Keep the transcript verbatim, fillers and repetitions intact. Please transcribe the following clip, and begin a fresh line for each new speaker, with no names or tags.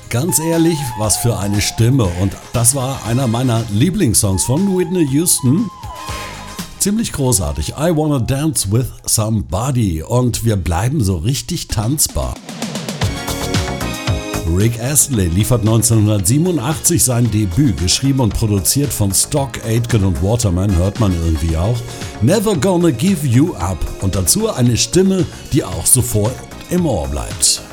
Ganz ehrlich, was für eine Stimme. Und das war einer meiner Lieblingssongs von Whitney Houston. Ziemlich großartig. I Wanna Dance With Somebody. Und wir bleiben so richtig tanzbar. Rick Astley liefert neunzehnhundertsiebenundachtzig sein Debüt, geschrieben und produziert von Stock, Aitken und Waterman, hört man irgendwie auch. Never Gonna Give You Up. Und dazu eine Stimme, die auch sofort im Ohr bleibt.